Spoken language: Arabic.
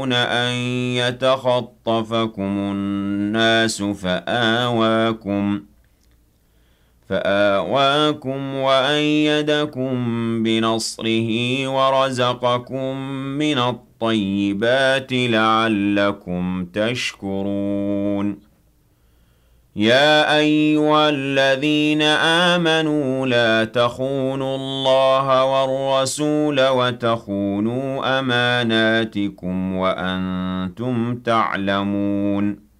أن يتخطفكم الناس فآواكم وأيدكم بنصره ورزقكم من الطيبات لعلكم تشكرون يا أيها الذين آمنوا لا تخونوا الله والرسول وتخونوا أماناتكم وأنتم تعلمون